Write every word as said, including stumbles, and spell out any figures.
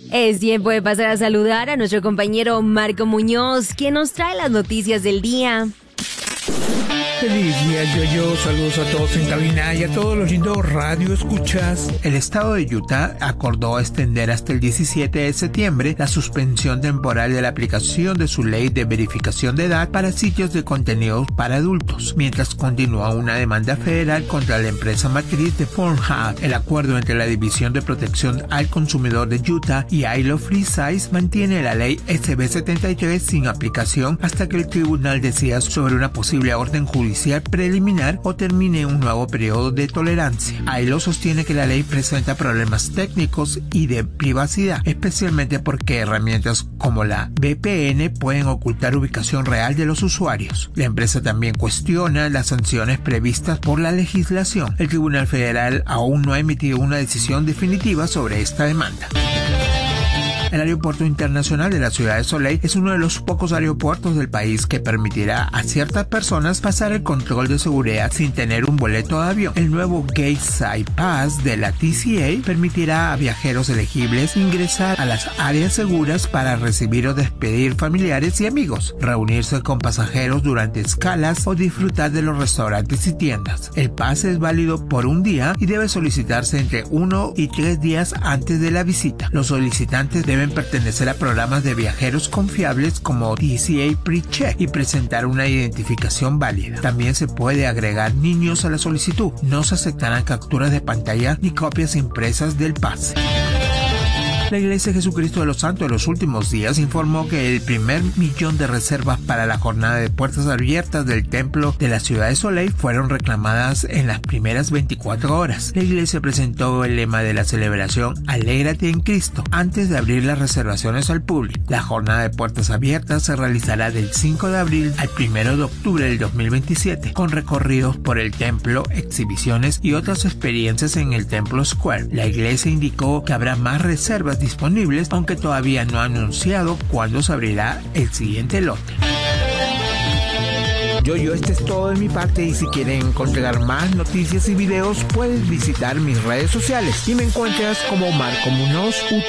Es tiempo de pasar a saludar a nuestro compañero Marco Muñoz, quien nos trae las noticias del día. Feliz día, Yo-Yo. Saludos a todos en cabina y a todos los lindos radio escuchas. El estado de Utah acordó extender hasta el diecisiete de septiembre la suspensión temporal de la aplicación de su ley de verificación de edad para sitios de contenidos para adultos, mientras continúa una demanda federal contra la empresa matriz de Pornhub. El acuerdo entre la División de Protección al Consumidor de Utah y I Love Free Size mantiene la ley S B setenta y tres sin aplicación hasta que el tribunal decida sobre una posible orden judicial preliminar o termine un nuevo periodo de tolerancia. AILO sostiene que la ley presenta problemas técnicos y de privacidad, especialmente porque herramientas como la V P N pueden ocultar ubicación real de los usuarios. La empresa también cuestiona las sanciones previstas por la legislación. El Tribunal Federal aún no ha emitido una decisión definitiva sobre esta demanda. El Aeropuerto Internacional de la Ciudad de Soleil es uno de los pocos aeropuertos del país que permitirá a ciertas personas pasar el control de seguridad sin tener un boleto de avión. El nuevo Gateside Pass de la T C A permitirá a viajeros elegibles ingresar a las áreas seguras para recibir o despedir familiares y amigos, reunirse con pasajeros durante escalas o disfrutar de los restaurantes y tiendas. El pase es válido por un día y debe solicitarse entre uno y tres días antes de la visita. Los solicitantes deben pertenecer a programas de viajeros confiables como T C A PreCheck y presentar una identificación válida. También se puede agregar niños a la solicitud. No se aceptarán capturas de pantalla ni copias impresas del pase. La Iglesia de Jesucristo de los Santos de los Últimos Días informó que el primer millón de reservas para la jornada de puertas abiertas del templo de la ciudad de Soleil fueron reclamadas en las primeras veinticuatro horas. La Iglesia presentó el lema de la celebración Alégrate en Cristo antes de abrir las reservaciones al público. La jornada de puertas abiertas se realizará del cinco de abril al primero de octubre del dos mil veintisiete, con recorridos por el templo, exhibiciones y otras experiencias en el Templo Square. La Iglesia indicó que habrá más reservas disponibles, aunque todavía no ha anunciado cuándo se abrirá el siguiente lote. Yo, yo, este es todo de mi parte y si quieren encontrar más noticias y videos puedes visitar mis redes sociales y me encuentras como Marco Muñoz.